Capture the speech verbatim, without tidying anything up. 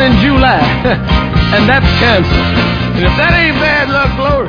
in July. And that's cancer. And if that ain't bad luck, glory.